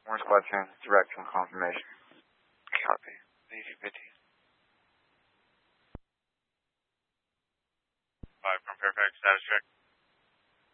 Morse Squad 10, direct from confirmation. Copy. Easy 15. 5 from Fairfax, status check.